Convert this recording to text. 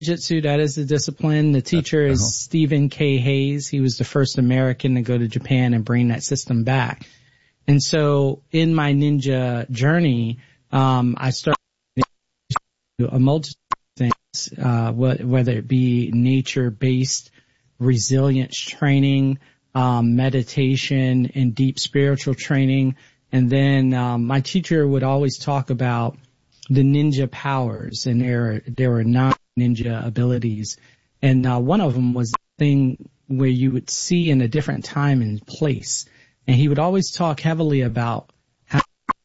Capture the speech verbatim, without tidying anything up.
Jiu-Jitsu, that is the discipline. The teacher is uh-huh. Stephen K. Hayes. He was the first American to go to Japan and bring that system back. And so in my ninja journey, um, I started a multitude of things, uh, whether it be nature-based resilience training, um, meditation, and deep spiritual training. And then um, my teacher would always talk about the ninja powers, and there there were nine ninja abilities, and uh, one of them was the thing where you would see in a different time and place. And he would always talk heavily about